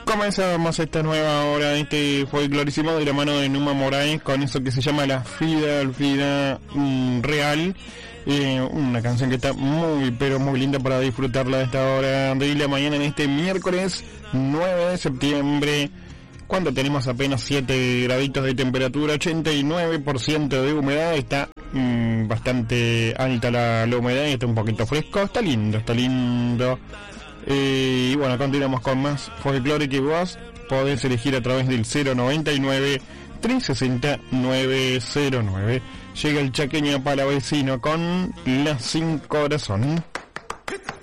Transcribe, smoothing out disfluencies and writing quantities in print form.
Comenzamos esta nueva hora, este folclorísimo de la mano de Numa Moraes con eso que se llama La Fida Real. Una canción que está muy, pero muy linda para disfrutarla de esta hora de la mañana en este miércoles 9 de septiembre, cuando tenemos apenas 7 graditos de temperatura, 89% de humedad, está bastante alta la humedad y está un poquito fresco, está lindo. Y bueno, continuamos con más folclore que vos podés elegir a través del 099 360 909. Llega el chaqueño palavecino con Las Sin Corazón.